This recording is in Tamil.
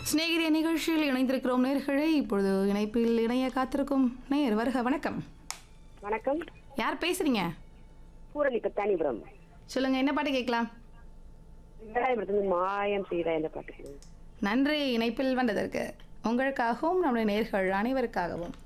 சிநேகிதிய நிகழ்ச்சியில் இணைந்திருக்கிறோம் நேயர்களே. இப்பொழுது இணைப்பில் இணைய காத்திருக்கும் நேயர் வருக. வணக்கம். வணக்கம். யார் பேசுறீங்க? பூரணி பத்தானிபுரம். சொல்லுங்க, என்ன பாட்டு கேட்கலாம்? மாயம் செய்த இந்த பாட்டு. நன்றி இணைப்பில் வந்ததற்கு. உங்களுக்காகவும் நம்முடைய நேயர்கள் அனைவருக்காகவும்.